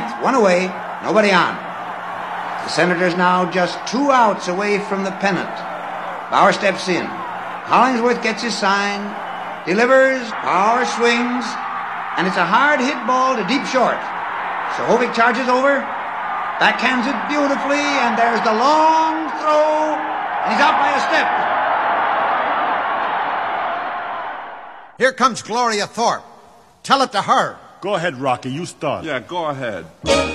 ninth, one away, nobody on. The Senators now just 2 outs away from the pennant. Bauer steps in. Hollingsworth gets his sign, delivers, Bauer swings, and it's a hard hit ball to deep short. Sohovic charges over, backhands it beautifully, and there's the long throw. He's out by a step. Here comes Gloria Thorpe. Tell it to her. Go ahead, Rocky. You start. Yeah, go ahead.